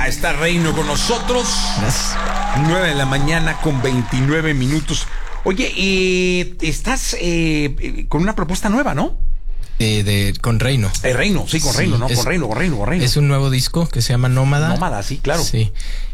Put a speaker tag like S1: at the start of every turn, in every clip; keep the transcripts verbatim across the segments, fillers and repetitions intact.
S1: Ya está Reino con nosotros.
S2: Gracias.
S1: nueve de la mañana con veintinueve minutos. Oye, eh, estás eh, con una propuesta nueva, ¿no?
S2: Eh, de, con Reino.
S1: Eh, Reino, sí, con
S2: Sí,
S1: Reino, ¿no?
S2: es-
S1: Con Reino, con Reino, con Reino.
S2: Es un nuevo disco que se llama Nómada.
S1: Nómada, sí, claro.
S2: Sí.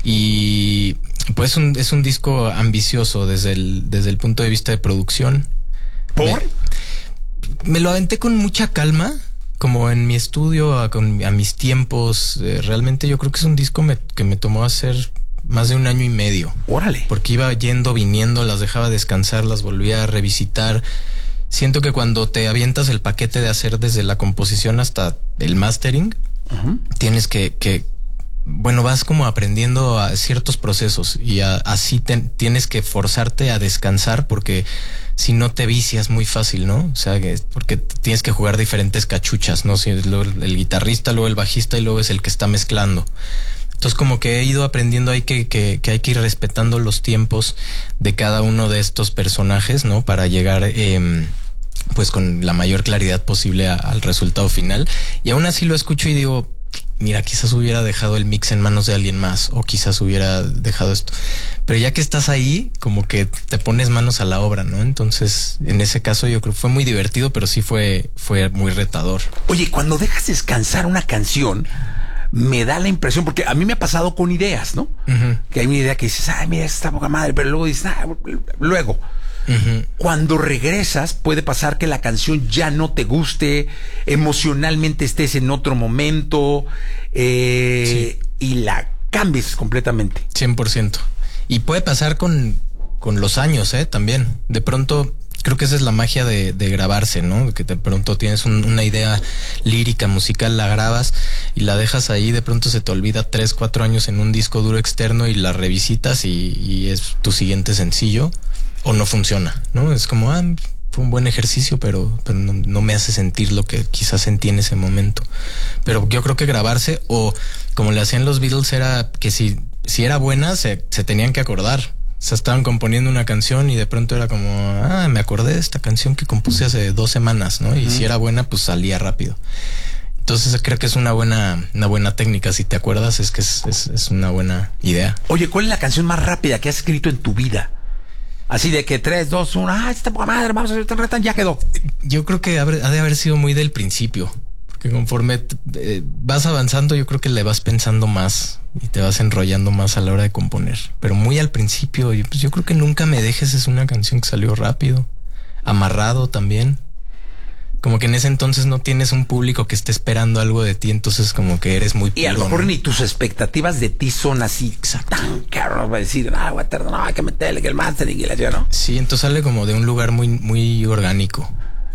S2: Y pues un, es un disco ambicioso desde el, desde el punto de vista de producción.
S1: ¿Por?
S2: Me, me lo aventé con mucha calma, como en mi estudio, a, con, a mis tiempos. Eh, realmente yo creo que es un disco me, que me tomó hacer más de un año y medio.
S1: Órale.
S2: Porque iba yendo, viniendo, las dejaba descansar, las volvía a revisitar. Siento que cuando te avientas el paquete de hacer desde la composición hasta el mastering,
S1: Uh-huh.
S2: tienes que, que, bueno, vas como aprendiendo a ciertos procesos y a, así te, tienes que forzarte a descansar porque si no te vicias muy fácil, ¿no? O sea, que, porque tienes que jugar diferentes cachuchas, ¿no? Si luego el, el guitarrista, luego el bajista y luego es el que está mezclando. Entonces como que he ido aprendiendo ahí que, que, que hay que ir respetando los tiempos de cada uno de estos personajes, ¿no? Para llegar eh, pues con la mayor claridad posible a, al resultado final. Y aún así lo escucho y digo, mira, quizás hubiera dejado el mix en manos de alguien más o quizás hubiera dejado esto. Pero ya que estás ahí, como que te pones manos a la obra, ¿no? Entonces, en ese caso yo creo que fue muy divertido, pero sí fue, fue muy retador.
S1: Oye, cuando dejas descansar una canción, me da la impresión, porque a mí me ha pasado con ideas, ¿no?
S2: Uh-huh.
S1: Que hay una idea que dices, ay, mira, esta poca madre, pero luego dices, ah, luego.
S2: Uh-huh.
S1: Cuando regresas, puede pasar que la canción ya no te guste, emocionalmente estés en otro momento, eh, sí. y la cambies completamente.
S2: cien por ciento. Y puede pasar con, con los años, ¿eh? También. De pronto, creo que esa es la magia de, de grabarse, ¿no? Que de pronto tienes un, una idea lírica, musical, la grabas y la dejas ahí, de pronto se te olvida tres, cuatro años en un disco duro externo y la revisitas y, y es tu siguiente sencillo o no funciona, ¿no? Es como, ah, fue un buen ejercicio, pero, pero no, no me hace sentir lo que quizás sentí en ese momento. Pero yo creo que grabarse, o como le hacían los Beatles, era que si, si era buena, se, se tenían que acordar. O sea, estaban componiendo una canción y de pronto era como, ah, me acordé de esta canción que compuse hace dos semanas, ¿no? Y uh-huh. si era buena, pues salía rápido. Entonces creo que es una buena, una buena técnica. Si te acuerdas, es que es, es, es una buena idea.
S1: Oye, ¿cuál es la canción más rápida que has escrito en tu vida? Así de que tres, dos, uno, ah, esta poca madre, vamos a hacer retan, ya quedó.
S2: Yo creo que ha de haber sido muy del principio. Porque conforme eh, vas avanzando, yo creo que le vas pensando más y te vas enrollando más a la hora de componer. Pero muy al principio, yo, pues yo creo que Nunca me dejes es una canción que salió rápido. Amarrado también. Como que en ese entonces no tienes un público que esté esperando algo de ti, entonces como que eres muy
S1: puro. Y a lo mejor ni tus expectativas de ti son así.
S2: Exacto.
S1: Tan caros, va a decir, ah, voy a tardar, no, hay que meterle que el mastering y la yo, ¿no?
S2: Sí, entonces sale como de un lugar muy, muy orgánico.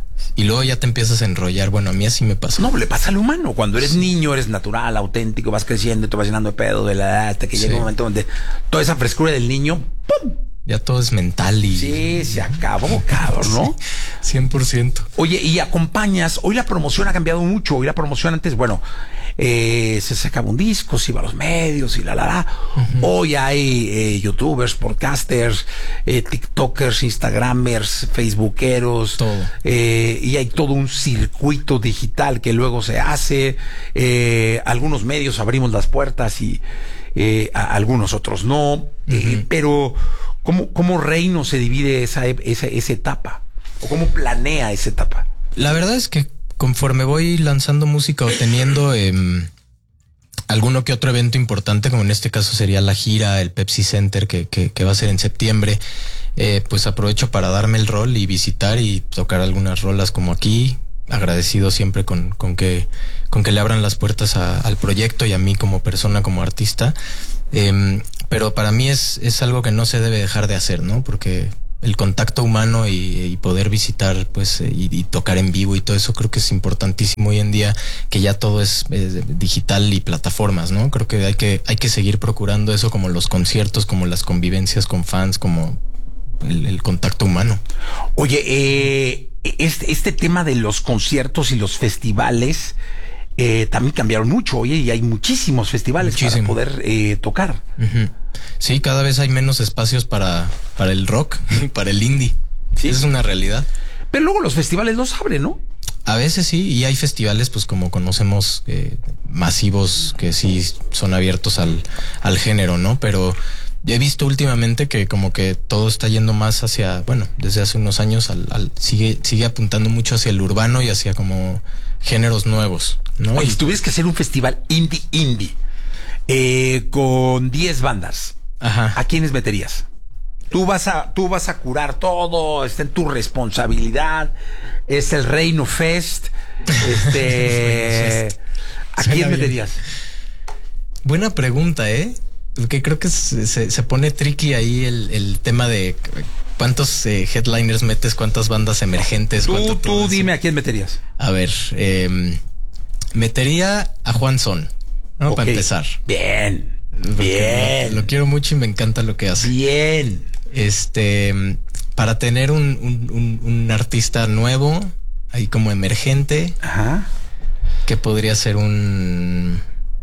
S2: Y luego ya te empiezas a enrollar. Bueno, a mí así me pasa.
S1: No, le pasa al humano. Cuando eres sí. niño, eres natural, auténtico, vas creciendo y te vas llenando de pedo de la edad hasta que sí. llega un momento donde toda esa frescura del niño, ¡pum!
S2: Ya todo es mental y...
S1: Sí, se acabó, cabrón, ¿no?
S2: Sí, cien por ciento.
S1: Oye, y acompañas... Hoy la promoción ha cambiado mucho. Hoy la promoción antes, bueno, eh, se sacaba un disco, se iba a los medios y la, la, la. Uh-huh. Hoy hay eh, youtubers, podcasters, eh, tiktokers, instagramers, facebookeros.
S2: Todo.
S1: Eh, y hay todo un circuito digital que luego se hace. Eh, algunos medios abrimos las puertas y eh, a, algunos otros no. Uh-huh. Eh, pero... ¿Cómo, ¿Cómo Reino se divide esa, esa, esa etapa? ¿O cómo planea esa etapa?
S2: La verdad es que conforme voy lanzando música o teniendo eh, alguno que otro evento importante, como en este caso sería la gira, el Pepsi Center, que, que, que va a ser en septiembre, eh, pues aprovecho para darme el rol y visitar y tocar algunas rolas como aquí. Agradecido siempre con, con, que, con que le abran las puertas a, al proyecto y a mí como persona, como artista. Eh, pero para mí es, es algo que no se debe dejar de hacer, ¿no? Porque el contacto humano y, y poder visitar, pues, y, y tocar en vivo y todo eso, creo que es importantísimo hoy en día, que ya todo es, es digital y plataformas, ¿no? Creo que hay que, hay que seguir procurando eso, como los conciertos, como las convivencias con fans, como el, el contacto humano.
S1: Oye, eh, este, este tema de los conciertos y los festivales eh, también cambiaron mucho, oye, y hay muchísimos festivales Muchísimo. para poder eh, tocar.
S2: Uh-huh. Sí, cada vez hay menos espacios para, para el rock, para el indie. Sí. Esa es una realidad.
S1: Pero luego los festivales los abren, ¿no?
S2: A veces sí, y hay festivales, pues como conocemos, eh, masivos que sí son abiertos al, al género, ¿no? Pero he visto últimamente que como que todo está yendo más hacia, bueno, desde hace unos años al, al sigue, sigue apuntando mucho hacia el urbano y hacia como géneros nuevos, ¿no?
S1: Oye,
S2: Y
S1: si tuvieras que hacer un festival indie indie eh, con diez bandas,
S2: ajá.
S1: ¿a quiénes meterías? Tú vas a, tú vas a curar todo, está en tu responsabilidad, es el Reino Fest, este, ¿a
S2: Suena
S1: quién
S2: bien.
S1: meterías?
S2: Buena pregunta, ¿eh? Porque creo que se, se, se pone tricky ahí el, el tema de cuántos eh, headliners metes, cuántas bandas emergentes.
S1: Tú, tú
S2: eso.
S1: dime a quién meterías.
S2: A ver, eh, metería a Juan Son, ¿no?
S1: Ok.
S2: Para empezar.
S1: Bien,
S2: Porque
S1: bien,
S2: Lo, lo quiero mucho y me encanta lo que hace.
S1: bien.
S2: Este, para tener un, un, un, un artista nuevo, ahí como emergente,
S1: Ajá.
S2: que podría ser un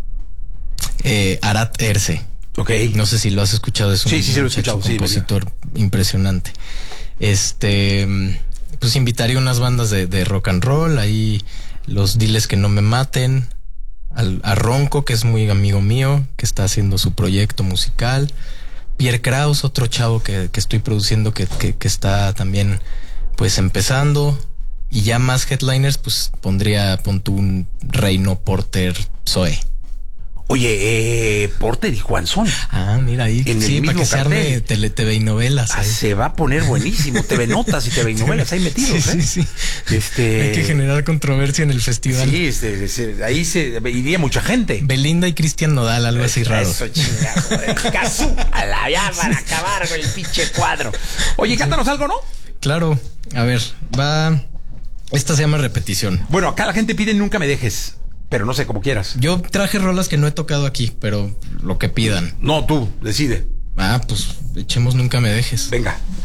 S2: eh, Arat Erce.
S1: Ok.
S2: No sé si lo has escuchado, es un
S1: Sí, sí, sí lo he
S2: muchacho
S1: escuchado, sí,
S2: compositor impresionante. Este, pues invitaría unas bandas de, de rock and roll, ahí los Diles que no me maten, al, a Ronco, que es muy amigo mío, que está haciendo su proyecto musical, Pierre Kraus, otro chavo que, que estoy produciendo, que, que, que está también pues empezando, y ya más headliners, pues pondría, pon tú un Reino, Porter, Zoe.
S1: Oye, eh, Porter y Juan Son.
S2: Ah, mira ahí.
S1: En el
S2: Sí, para
S1: mismo
S2: que se arme
S1: cartel.
S2: tele, T V y novelas.
S1: Ah,
S2: ahí.
S1: se va a poner buenísimo. T V Notas y T V y novelas ahí metidos,
S2: Sí,
S1: ¿eh?
S2: sí, sí.
S1: Este...
S2: Hay que generar controversia en el festival.
S1: Sí, este, se- ahí se iría mucha gente.
S2: Belinda y Cristian Nodal, algo así raro.
S1: Eso, chingado. Cazú, a la ya para acabar con el pinche cuadro. Oye, cántanos algo, ¿no?
S2: Claro. A ver, va. Esta se llama Repetición.
S1: Bueno, acá la gente pide Nunca me dejes, pero no sé, como quieras.
S2: Yo traje rolas que no he tocado aquí, pero lo que pidan.
S1: No, tú, decide.
S2: Ah, pues echemos Nunca me dejes.
S1: Venga.